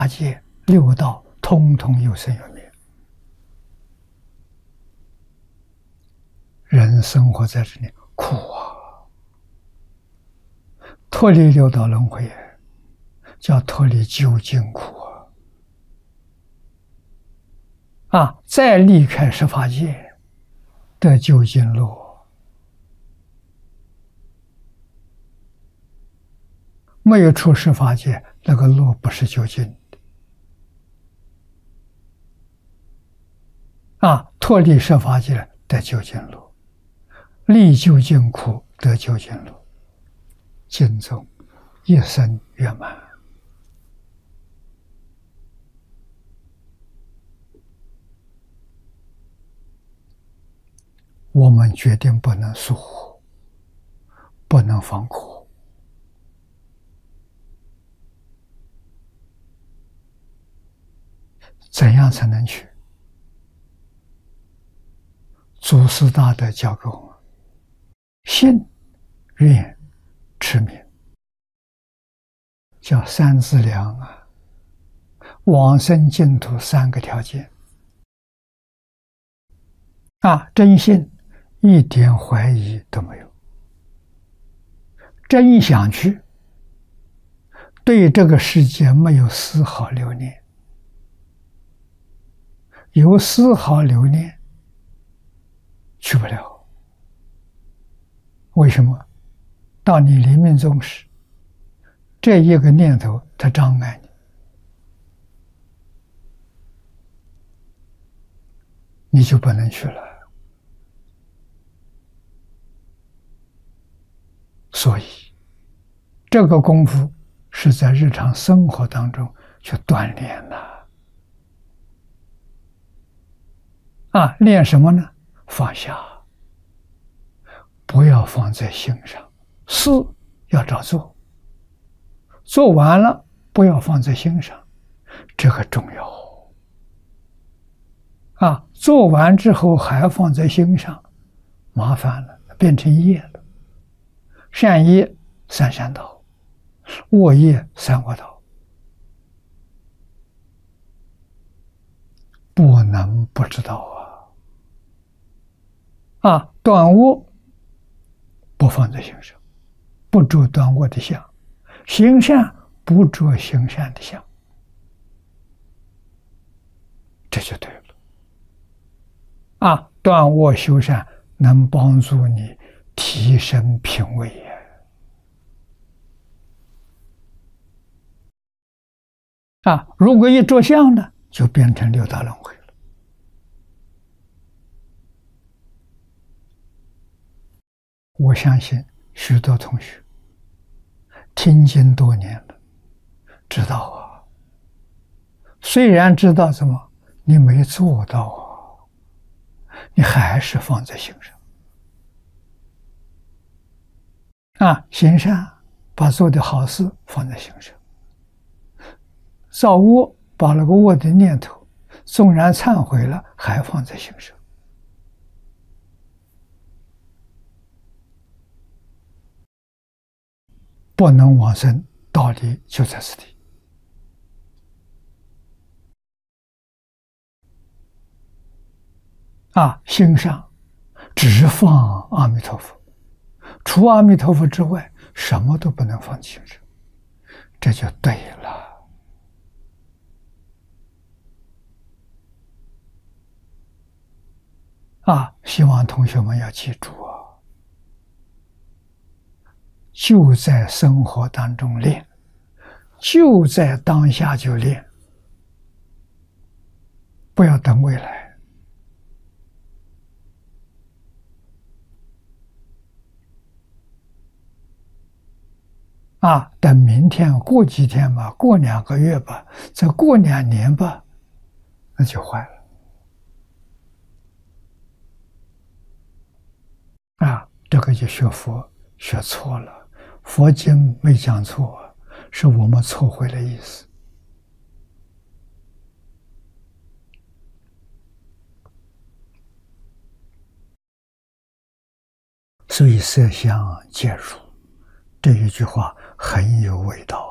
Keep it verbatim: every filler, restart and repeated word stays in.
八界、六道，通通有生有灭。人生活在这里苦啊，脱离六道轮回，叫脱离究竟苦啊！啊，再离开十法界，得究竟路。没有出十法界，那个路不是究竟的。啊，脱离十法界得究竟路，离究竟苦得究竟路，尽宗一生圆满。我们决定不能疏忽，不能放过。怎样才能去？祖师大德教给我们：信、愿、持名，叫三资粮啊，往生净土三个条件啊！真信，一点怀疑都没有；真想去，对这个世界没有丝毫留念。有丝毫留念，去不了。为什么？到你临命终时，这一个念头它障碍你，你就不能去了。所以，这个功夫是在日常生活当中去锻炼的。啊，练什么呢？放下，不要放在心上，事要照做，做完了不要放在心上，这个重要。啊，做完之后还放在心上，麻烦了，变成业了。善业三善道，恶业三恶道。不能不知道啊！啊，断恶不放在心上，不着断恶的相；行善不着行善的相，这就对了。啊，断恶修善能帮助你提升品位呀！啊，如果一着相呢，就变成六道轮回了。我相信许多同学听经多年了，知道啊。虽然知道怎么，你没做到啊，你还是放在心上。啊，行善，把做的好事放在心上；造恶，把那个恶的念头，纵然忏悔了，还放在心上。不能往生，道理就在此地。啊，心上只放阿弥陀佛，除阿弥陀佛之外，什么都不能放心上，这就对了。啊，希望同学们要记住啊！就在生活当中练，就在当下就练，不要等未来。啊，等明天，过几天吧，过两个月吧，再过两年吧，那就坏了。啊，这个就学佛学错了。佛经没讲错，是我们错会了意思。所以色相皆如，这一句话很有味道。